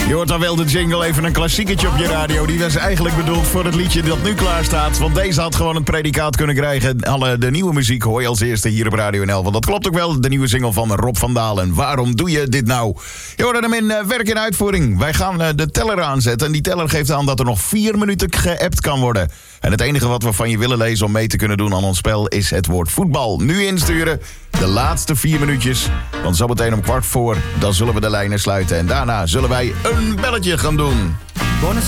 Je hoort dan wel de jingle, even een klassieketje op je radio. Die was eigenlijk bedoeld voor het liedje dat nu klaar staat. Want deze had gewoon een predicaat kunnen krijgen. De nieuwe muziek hoor je als eerste hier op Radio NL. Want dat klopt ook wel, de nieuwe single van Rob van Dalen. Waarom doe je dit nou? Je hoorde hem in werk en uitvoering. Wij gaan de teller aanzetten. En die teller geeft aan dat er nog 4 minuten geappt kan worden. En het enige wat we van je willen lezen om mee te kunnen doen aan ons spel is het woord voetbal. Nu insturen, de laatste 4 minuutjes. Want zometeen om 15:15, dan zullen we de lijnen sluiten. En daarna zullen wij een belletje gaan doen.